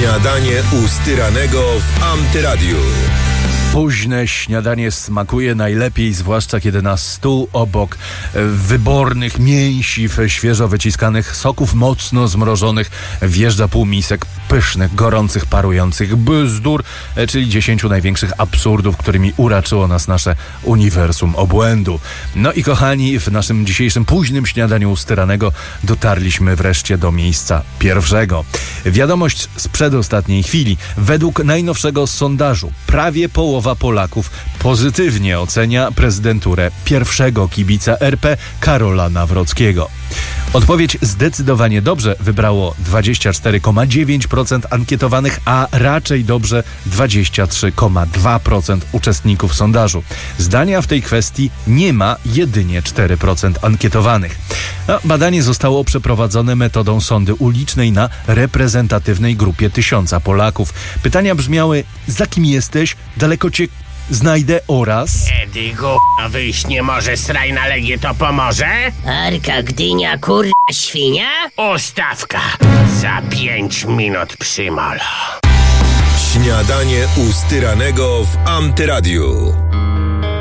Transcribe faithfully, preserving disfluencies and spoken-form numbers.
Śniadanie u Styranego w Antyradiu. Późne śniadanie smakuje najlepiej, zwłaszcza kiedy na stół obok wybornych mięsiw, świeżo wyciskanych soków mocno zmrożonych wjeżdża półmisek pysznych, gorących, parujących bzdur, czyli dziesięciu największych absurdów, którymi uraczyło nas nasze uniwersum obłędu. No i kochani, w naszym dzisiejszym późnym śniadaniu u Styranego dotarliśmy wreszcie do miejsca pierwszego. Wiadomość z przedostatniej chwili. Według najnowszego sondażu prawie połowa Polaków pozytywnie ocenia prezydenturę pierwszego kibica R P, Karola Nawrockiego. Odpowiedź zdecydowanie dobrze wybrało dwadzieścia cztery przecinek dziewięć procent ankietowanych, a raczej dobrze dwadzieścia trzy przecinek dwa procent uczestników sondażu. Zdania w tej kwestii nie ma jedynie cztery procent ankietowanych. No, badanie zostało przeprowadzone metodą sondy ulicznej na reprezentatywnej grupie tysiąca Polaków. Pytania brzmiały: za kim jesteś? Daleko cię znajdę oraz... Edy, g***a, wyjść nie może, sraj na Legię to pomoże? Arka, Gdynia, kurwa, świnia? Ustawka za pięć minut przymolo. Śniadanie u Styranego w Antyradiu.